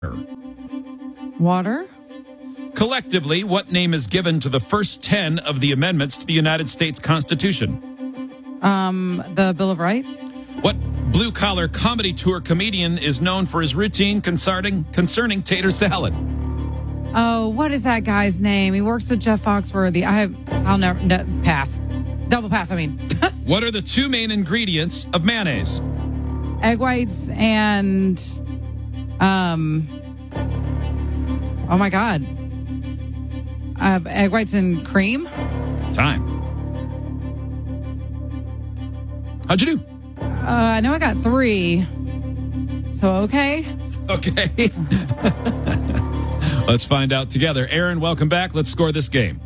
Water? Collectively, what name is given to the first 10 of the amendments to the United States Constitution? The Bill of Rights? What blue-collar comedy tour comedian is known for his routine concerning tater salad? Oh, what is that guy's name? He works with Jeff Foxworthy. I'll never pass. Double pass, I mean. What are the two main ingredients of mayonnaise? Egg whites and oh my God. Egg whites and cream? Time. How'd you do? I know I got 3. So, okay. Okay. Let's find out together. Aaron, welcome back. Let's score this game.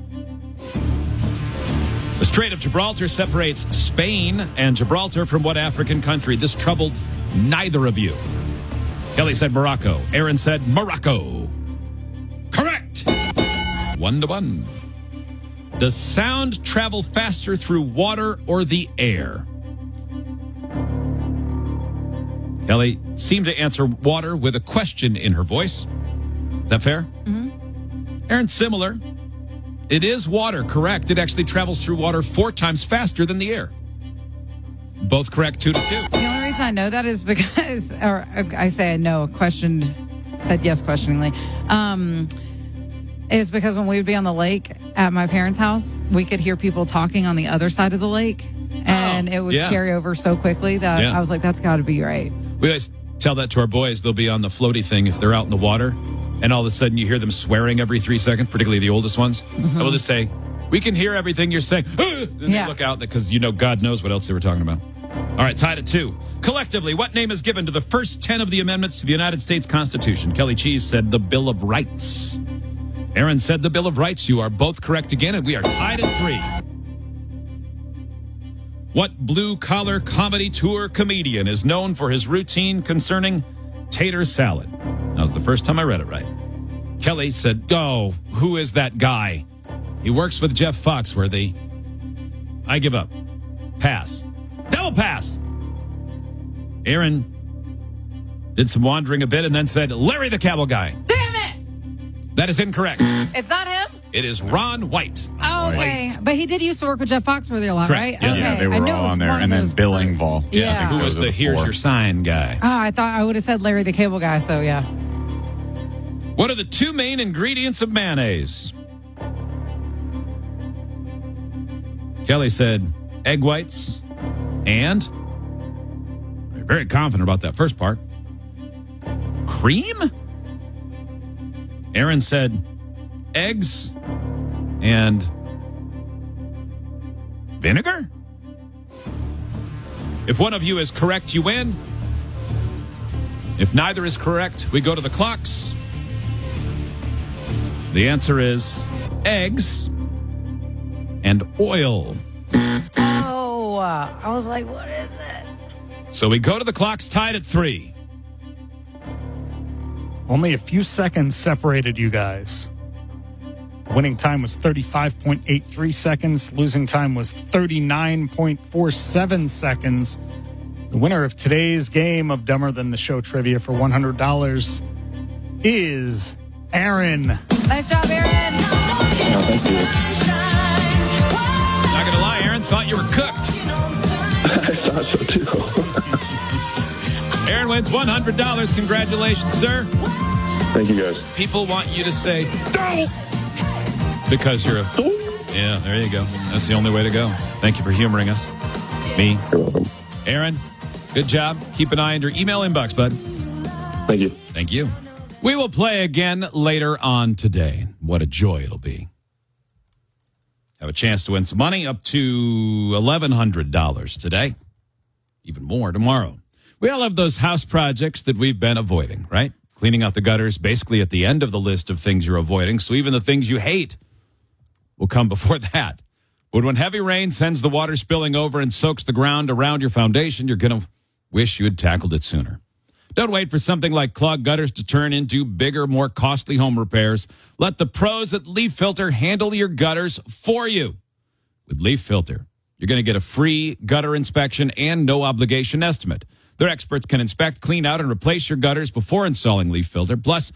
The Strait of Gibraltar separates Spain and Gibraltar from what African country? This troubled neither of you. Kelly said Morocco. Aaron said Morocco. Correct. 1-1. Does sound travel faster through water or the air? Kelly seemed to answer water with a question in her voice. Is that fair? Mm-hmm. Aaron, similar. It is water, correct. It actually travels through water 4 times faster than the air. Both correct, 2-2. The only reason I know that is because, or I say I know, said yes questioningly, is because when we would be on the lake at my parents' house, we could hear people talking on the other side of the lake, and it would carry over so quickly that I was like, that's got to be right. We always tell that to our boys. They'll be on the floaty thing if they're out in the water, and all of a sudden you hear them swearing every 3 seconds, particularly the oldest ones. Mm-hmm. I will just say, we can hear everything you're saying. And they look out because God knows what else they were talking about. All right, tied at 2. Collectively, what name is given to the first 10 of the amendments to the United States Constitution? Kelly Cheese said the Bill of Rights. Aaron said the Bill of Rights. You are both correct again, and we are tied at 3. What blue-collar comedy tour comedian is known for his routine concerning tater salad? That was the first time I read it right. Kelly said, who is that guy? He works with Jeff Foxworthy. I give up. Pass. Double pass. Aaron did some wandering a bit and then said, Larry the Cable Guy. Damn it! That is incorrect. It's not him? It is Ron White. Oh, okay. White. But he did used to work with Jeff Foxworthy a lot, correct. right? Yeah. Okay. Yeah, they were all on there. And then Bill Engvall. Yeah. Who was the Here's Your Sign guy? Oh, I thought I would have said Larry the Cable Guy, so yeah. What are the two main ingredients of mayonnaise? Kelly said egg whites and, very confident about that first part, cream? Aaron said eggs and vinegar? If one of you is correct, you win. If neither is correct, we go to the clocks. The answer is eggs and oil. Oh, I was like, what is it? So we go to the clocks tied at 3. Only a few seconds separated you guys. Winning time was 35.83 seconds. Losing time was 39.47 seconds. The winner of today's game of Dumber Than the Show trivia for $100 is Aaron. Nice job, Aaron. Thank you. Not going to lie, Aaron, thought you were cooked. I thought so too. Aaron wins $100. Congratulations, sir. Thank you, guys. People want you to say, "Don't," because you're a... Yeah, there you go. That's the only way to go. Thank you for humoring us. Me. You're welcome. Aaron, good job. Keep an eye on your email inbox, bud. Thank you. Thank you. We will play again later on today. What a joy it'll be. Have a chance to win some money, up to $1,100 today. Even more tomorrow. We all have those house projects that we've been avoiding, right? Cleaning out the gutters, basically at the end of the list of things you're avoiding. So even the things you hate will come before that. But when heavy rain sends the water spilling over and soaks the ground around your foundation, you're going to wish you had tackled it sooner. Don't wait for something like clogged gutters to turn into bigger, more costly home repairs. Let the pros at Leaf Filter handle your gutters for you. With Leaf Filter, you're going to get a free gutter inspection and no obligation estimate. Their experts can inspect, clean out, and replace your gutters before installing leaf filter. Plus,